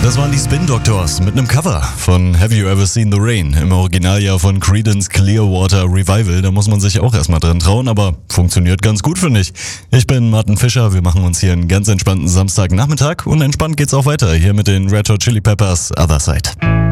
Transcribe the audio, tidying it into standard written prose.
Das waren die Spin Doctors mit einem Cover von Have You Ever Seen the Rain? Im Originaljahr von Creedence Clearwater Revival. Da muss man sich auch erstmal dran trauen, aber funktioniert ganz gut, finde ich. Ich bin Martin Fischer, wir machen uns hier einen ganz entspannten Samstagnachmittag und entspannt geht's auch weiter hier mit den Red Hot Chili Peppers Other Side.